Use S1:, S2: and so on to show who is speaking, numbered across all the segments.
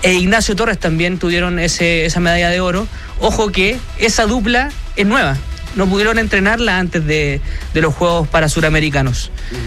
S1: e Ignacio Torres también tuvieron esa medalla de oro. Ojo que esa dupla es nueva, no pudieron entrenarla antes de los Juegos Suramericanos.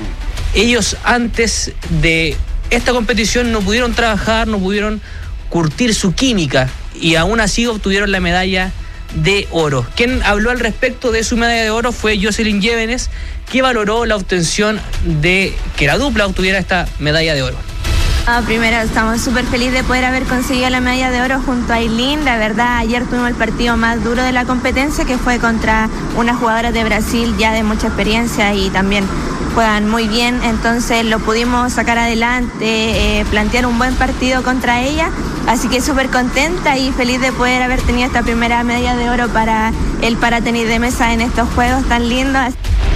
S1: Ellos antes de esta competición no pudieron trabajar, no pudieron curtir su química y aún así obtuvieron la medalla de oro. Quien habló al respecto de su medalla de oro fue Jocelyn Llévenes, que valoró la obtención de que la dupla obtuviera esta medalla de oro.
S2: Primero, estamos súper felices de poder haber conseguido la medalla de oro junto a Ailín. La verdad, ayer tuvimos el partido más duro de la competencia, que fue contra unas jugadoras de Brasil ya de mucha experiencia y también juegan muy bien, entonces lo pudimos sacar adelante, plantear un buen partido contra ella, así que súper contenta y feliz de poder haber tenido esta primera medalla de oro para el paratenis de mesa en estos juegos tan lindos.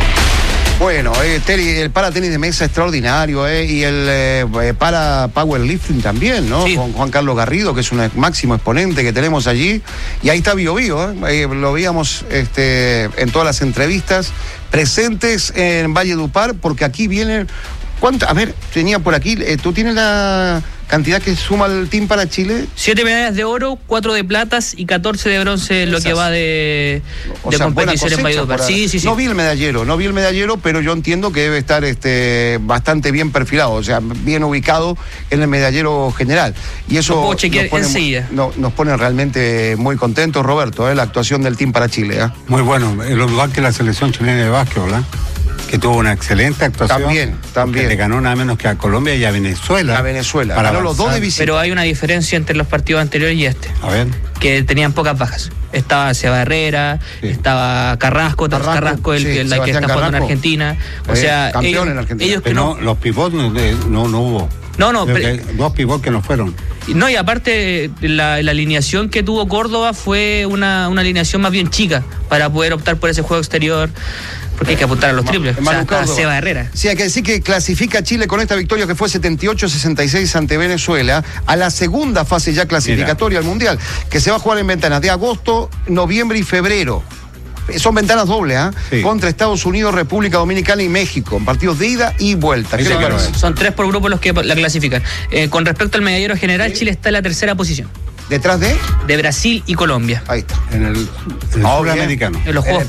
S3: Bueno, el paratenis de mesa extraordinario, y el para powerlifting también, ¿no?
S1: Sí.
S3: Con Juan Carlos Garrido, que es un máximo exponente que tenemos allí. Y ahí está Bio Bio, lo veíamos en todas las entrevistas, presentes en Valledupar, porque aquí vienen... A ver, tenía por aquí, ¿tú tienes la cantidad que suma el team para Chile?
S1: 7 medallas de oro, 4 de platas y 14 de bronce en lo que va de competición en Valledupar. Sí.
S3: No vi el medallero, pero yo entiendo que debe estar bastante bien perfilado, o sea, bien ubicado en el medallero general. Y eso
S1: lo puedo chequear enseguida.
S3: Nos pone realmente muy contentos, Roberto, la actuación del team para Chile.
S4: Muy bueno, lo igual que la selección chilena de básquetbol, que tuvo una excelente actuación. También. Le ganó nada menos que a Colombia y a Venezuela.
S3: Ganó los dos de visita.
S1: Pero hay una diferencia entre los partidos anteriores y este.
S4: A ver.
S1: Que tenían pocas bajas. Estaba Seba Herrera, estaba Carrasco, el que está jugando en Argentina. O sea,
S3: campeón en Argentina.
S1: Ellos que
S4: no, los pivots no hubo.
S1: No,
S4: dos pivots que no fueron.
S1: No, y aparte la alineación que tuvo Córdoba fue una alineación más bien chica para poder optar por ese juego exterior. Porque hay que apuntar a los triples. Está Seba Herrera.
S3: Sí, hay que decir que clasifica Chile con esta victoria que fue 78-66 ante Venezuela a la segunda fase ya clasificatoria al Mundial, que se va a jugar en ventanas de agosto, noviembre y febrero. Son ventanas dobles, sí. Contra Estados Unidos, República Dominicana y México, en partidos de ida y vuelta.
S1: Son 3 por grupo los que la clasifican. Con respecto al medallero general, Chile está en la tercera posición.
S3: ¿Detrás de?
S1: De Brasil y Colombia.
S3: Ahí está.
S4: En el suramericano.
S1: En los Juegos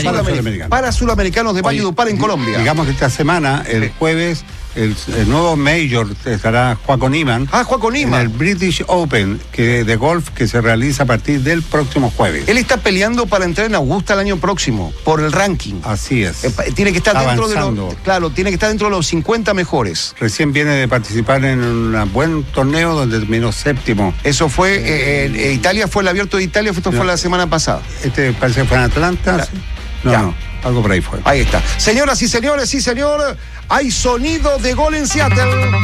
S3: para Suramericanos de Valledupar en Colombia.
S4: Digamos que esta semana, el jueves, el nuevo Major estará Joaquín Niemann.
S3: Joaquín Niemann.
S4: En el British Open de golf que se realiza a partir del próximo jueves.
S3: Él está peleando para entrar en Augusta el año próximo, por el ranking.
S4: Así es.
S3: Tiene que estar tiene que estar dentro de los 50 mejores.
S4: Recién viene de participar en un buen torneo donde terminó séptimo.
S3: Eso fue, Italia fue el Abierto de Italia, esto fue la semana pasada.
S4: Parece que fue en Atlanta. No, algo por ahí fue.
S3: Ahí está. Señoras y señores, sí señor, hay sonido de gol en Seattle.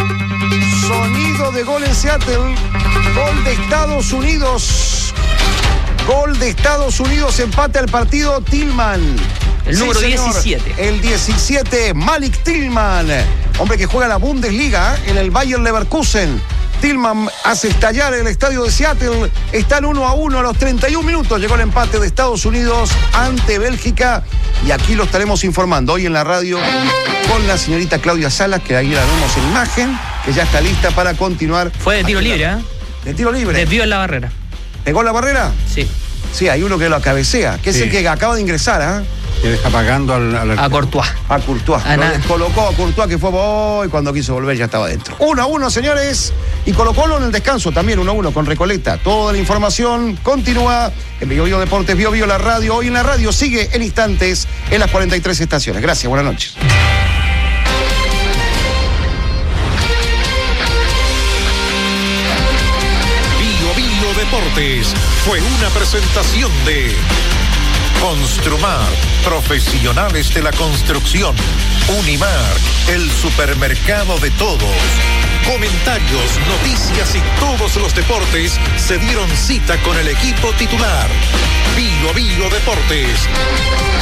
S3: Sonido de gol en Seattle. Gol de Estados Unidos. Gol de Estados Unidos, empate al partido Tillman.
S1: El número 17.
S3: El 17, Malik Tillman. Hombre que juega la Bundesliga en el Bayer Leverkusen. Tillman hace estallar el estadio de Seattle. Están 1-1 a los 31 minutos. Llegó el empate de Estados Unidos ante Bélgica. Y aquí lo estaremos informando hoy en la radio con la señorita Claudia Salas, que ahí la vemos en imagen, que ya está lista para continuar.
S1: Fue de tiro libre, ¿eh?
S3: De tiro libre.
S1: Desvío en la barrera.
S3: ¿Pegó la barrera?
S1: Sí.
S3: Sí, hay uno que lo cabecea, que es el que acaba de ingresar, ¿ah?
S4: Que deja pagando
S1: a Courtois.
S3: A Courtois. Colocó a Courtois, que fue y cuando quiso volver ya estaba dentro. 1-1, señores. Y Colo-Colo en el descanso también, 1-1 con Recoleta. Toda la información continúa en Bio Bio Deportes, Bio Bio la radio. Hoy en la radio sigue en instantes en las 43 estaciones. Gracias, buenas noches.
S5: Bio Bio Deportes fue una presentación de Construmar, profesionales de la construcción. Unimar, el supermercado de todos. Comentarios, noticias y todos los deportes se dieron cita con el equipo titular. Bio Bio Deportes.